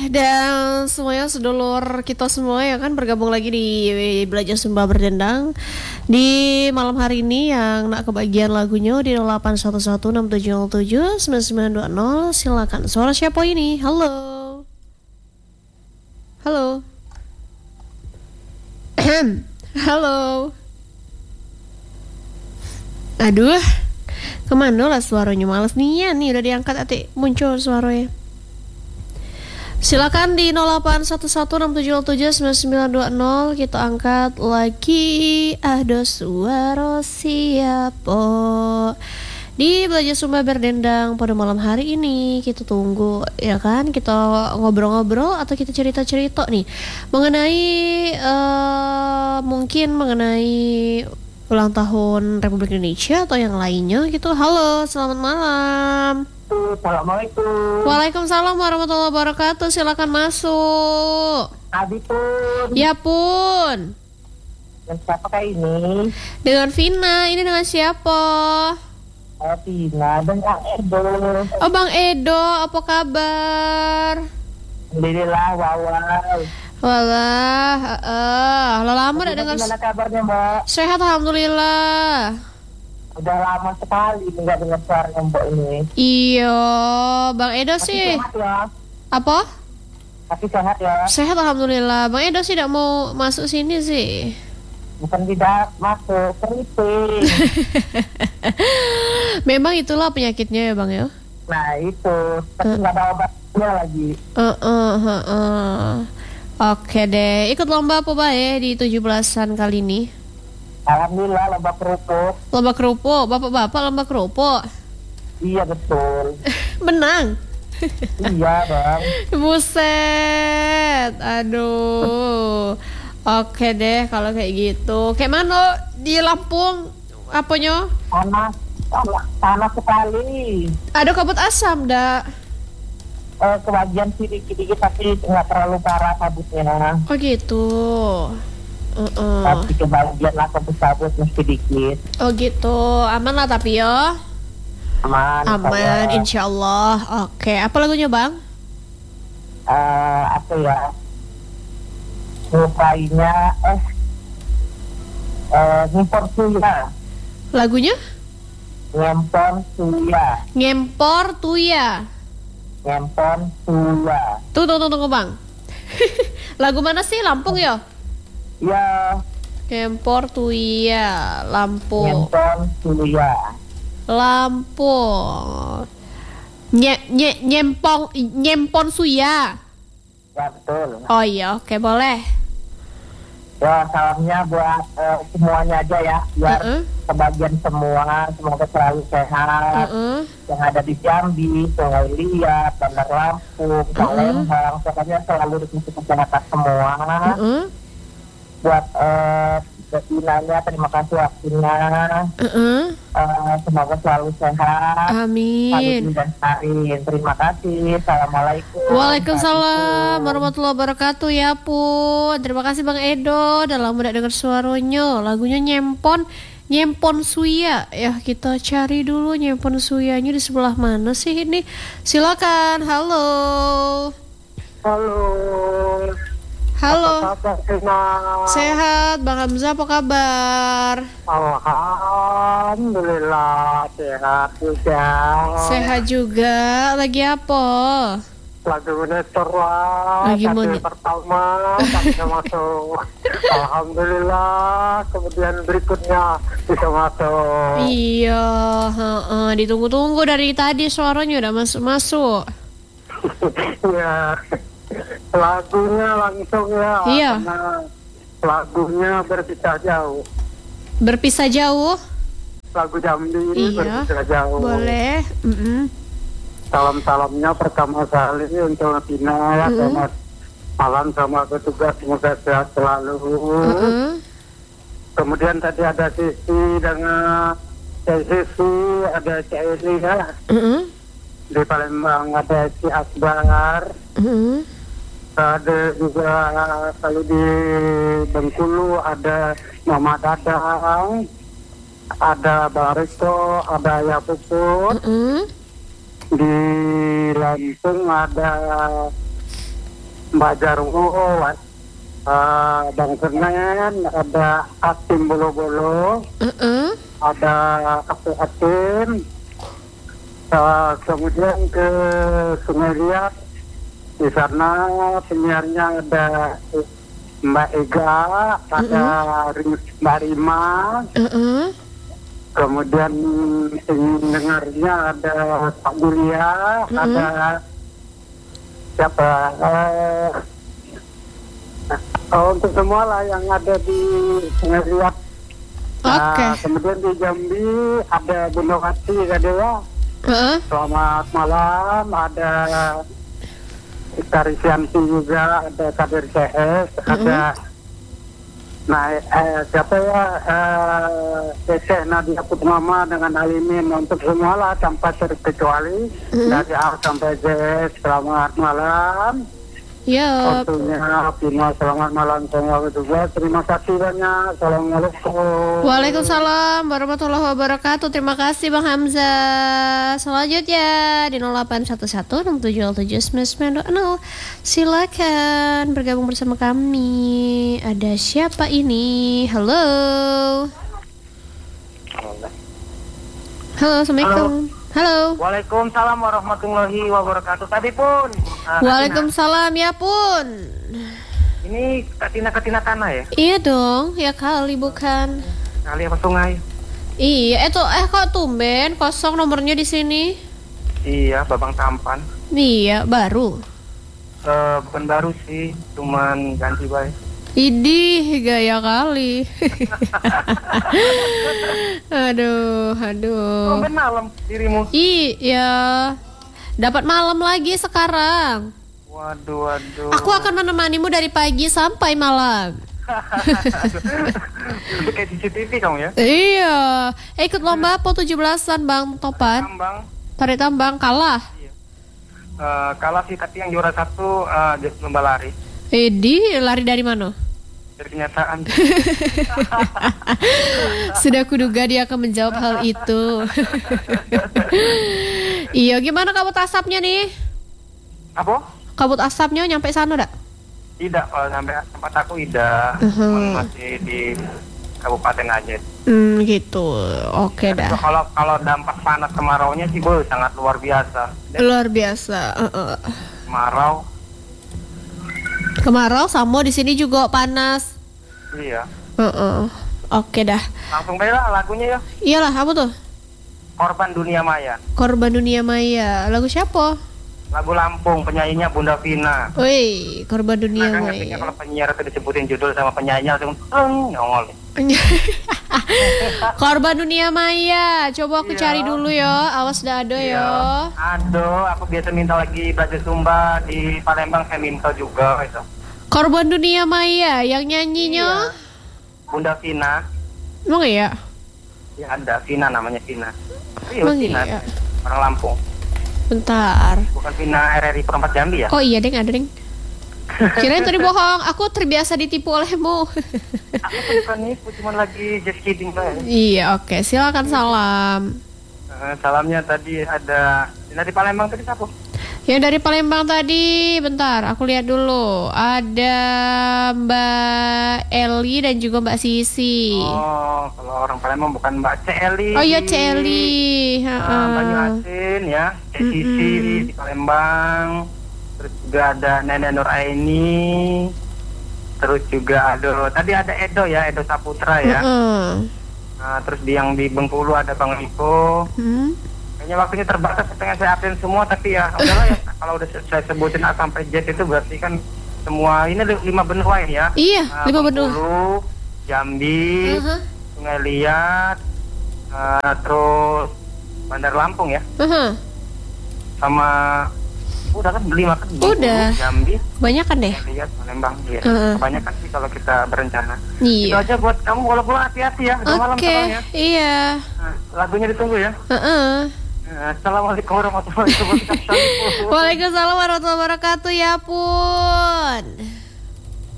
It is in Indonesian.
dan semuanya sedulur kita semua ya kan bergabung lagi di Belajar Sumba Berdendang di malam hari ini yang nak kebagian lagunya di 081167079920. Silakan. Suara siapa ini? Halo. Halo. Halo. Aduh. Kemana lah suaranya? Males nih udah diangkat atik muncul suaranya. Silakan di 081167079920 kita angkat lagi ada suara siapa di Belajar Sumba Berdendang pada malam hari ini. Kita tunggu ya kan, kita ngobrol-ngobrol atau kita cerita-cerita nih mengenai mungkin mengenai ulang tahun Republik Indonesia atau yang lainnya gitu. Halo, selamat malam. Assalamualaikum. Waalaikumsalam warahmatullahi wabarakatuh. Silakan masuk. Abi pun. Ya pun. Dan siapa kayak ini? Dengan Vina. Ini dengan siapa? Vina dan Kang Edo. Oh, Bang Edo, apa kabar? Alhamdulillah, wow. Walah, lama udah dengar. Gimana kabarnya, Mbak? Sehat alhamdulillah. Udah lama sekali nggak dengar suaranya Mbak ini. Iya, Bang Edo Masih sih. sehat ya? Apa? Masih sehat ya? Sehat alhamdulillah. Bang Edo sih tidak mau masuk sini sih. Bukan tidak masuk, keriting. Memang itulah penyakitnya ya Bang ya. Nah itu, tapi nggak ada obatnya lagi. Oke deh, ikut lomba apa bae di 17-an kali ini? Alhamdulillah lomba kerupuk. Lomba kerupuk, bapak-bapak lomba kerupuk. Iya betul. Menang. Iya Bang. Buset, aduh. Oke deh kalau kayak gitu. Kayak mana di Lampung apanya? Panas sekali. Ada kabut asam dah. Kebagian sedikit tapi nggak terlalu parah kabutnya. Oh gitu. Tapi kebagian lah kabut mesti dikit. Oh gitu, aman lah tapi ya. Aman, insya Allah. Oke, apa lagunya Bang? Apa ya? Rupanya Ngempor Suya. Lagunya? Ngempor Suya. Ngempor Tuya. Ngempor Suya. Tunggu Bang. Lagu mana sih? Lampung ya? Ya. Ngempor Tuya, Lampung. Ngempor Suya. Lampung. Nyempon Suya. Ya betul. Oh iya, oke boleh. Ya salamnya buat semuanya aja ya, biar kebagian semua, semoga selalu sehat. Yang ada di Jambi, Sungai Liat, Bandar Lampung, Palembang, pokoknya selalu dikasih kesehatan semua. Buat Vinanya, terima kasih waktunya. Semoga selalu sehat. Amin. Dan Karin, terima kasih. Assalamualaikum. Waalaikumsalam warahmatullahi wabarakatuh. Ya pun, terima kasih Bang Edo. Udah lama gak dengar suaranya. Lagunya Nyempon Suya. Ya kita cari dulu Nyempon Suyanya di sebelah mana sih ini. Silakan. Halo. Halo. Apa kabar, Sehat, Bang Hamzah apa kabar? Alhamdulillah sehat juga. Sehat juga. Lagi apa? Lagi monitor lah. Lagi pertama bisa masuk. Alhamdulillah. Kemudian berikutnya bisa masuk. Iya, ditunggu-tunggu dari tadi suaranya udah masuk. Ya. Lagunya langsung ya. Iya. Lagunya berpisah jauh. Berpisah jauh? Lagu Jambi Iya. Berpisah jauh. Boleh. Salam-salamnya pertama kali untuk Tina ya, selamat malam sama petugas, semoga sehat selalu. Kemudian tadi ada Sisi dengan Sisi, ada Cik Eli ya. Di Palembang ada Si Akbar. Ada juga kalau di Bengkulu ada Mama Dadang, ada Barito, ada Yapuput. Di Lampung ada Mbak Jarwo, Bang Senen, ada Atim Bolo-Bolo, ada Atim, kemudian ke Sungai Liat. Di sana penyiarnya ada Mbak Ega, ada Mbak Rima, kemudian dengarnya ada Pak Bulia, ada siapa? Untuk semua lah yang ada di Sungai Liat. Kemudian di Jambi ada Bunda Wati Gadea. Selamat malam, ada Karisianti juga, ada Kadir CS, ada siapa ya, Teteh Nadia Putmama dengan Alimin, untuk semua lah tanpa terkecuali dari A sampai Z. Selamat malam. Waktunya Pina, selamat malam semua juga. Terima kasih banyak. Assalamualaikum. Waalaikumsalam warahmatullahi wabarakatuh. Terima kasih Bang Hamzah. Selanjutnya di 0811677920. Silakan bergabung bersama kami. Ada siapa ini? Halo. Halo, Assalamualaikum. Halo. Waalaikumsalam warahmatullahi wabarakatuh. Tadi pun. Waalaikumsalam ya pun. Ini Katina tanah ya? Iya dong, ya kali bukan. Kali apa sungai? Iya, kok tumben kosong nomornya di sini? Iya, Babang Tampan. Iya, baru. Bukan baru sih, cuman ganti baik. Idih, gaya kali. Aduh. Tumben malam dirimu. Iya. Dapat malam lagi sekarang. Waduh. Aku akan menemanimu dari pagi sampai malam. Itu kayak CCTV kamu ya? Iya. Ikut lomba apa 17-an Bang Topan? Tarik tambang kalah. Iya. Kalah sih, tapi yang juara satu lomba lari. Lari dari mana? Dari kenyataan. Sudah kuduga dia akan menjawab hal itu. Iya, gimana kabut asapnya nih? Apa? Kabut asapnya nyampe sana dak? Tidak, kalau sampai tempat aku tidak. Masih di Kabupaten Aceh. Gitu. Oke dah. Kalau dampak panas kemaraunya sih sangat luar biasa. Luar biasa. Kemarau sama di sini juga panas. Iya. Oke dah. Langsung bela lagunya ya. Iyalah, apa tuh? Korban Dunia Maya. Korban Dunia Maya. Lagu siapa? Lagu Lampung, penyanyinya Bunda Vina. Wih, Korban Dunia Maya. Kalau penyiar itu disebutin judul sama penyanyinya langsung nongol. Korban Dunia Maya. Coba aku cari dulu ya. Awas dah ada ya. Aduh, aku biasa minta lagi belajar Sumba di Palembang, saya minta juga itu. Korban Dunia Maya yang nyanyinya Bunda Vina. Emang iya? Ya ada, Vina namanya Vina. Emang Vina, iya? orang Lampung. Bentar. Bukan Vina RRI Perempat Jambi ya? Oh iya deng, ada deng. Kirain tadi bohong, aku terbiasa ditipu olehmu. Aku bukan nipu, cuma lagi just kidding lah. Iya, oke. Silakan salam. Salamnya tadi ada dari Palembang tadi siapa? Yang dari Palembang tadi, bentar, aku lihat dulu. Ada Mbak Eli dan juga Mbak Sisi. Oh, kalau orang Palembang bukan Mbak Celi. Oh iya, Celi. Banyu Asin ya, Sisi di Palembang. Terus juga ada Nenek Nur Aini. Terus juga tadi ada Edo ya, Edo Saputra ya. Terus yang di Bengkulu ada Bang Riko. Kayaknya waktunya terbatas, pengen saya update semua, tapi ya udahlah ya, kalau udah saya sebutin A sampai Z itu berarti kan semua ini 5 benua ya. Iya, 5 benua. Bengkulu, Jambi, Sungai Liat, terus Bandar Lampung ya. Sama udah kan 5 kan. Udah. Jambi. Kebanyakan deh. Lihat Palembang ya. Kebanyakan sih kalau kita berencana. Iya. Itu aja buat kamu, kalau pulang hati-hati ya. Oke, iya. Lagunya ditunggu ya. Assalamualaikum warahmatullahi wabarakatuh. Waalaikumsalam warahmatullahi wabarakatuh ya pun.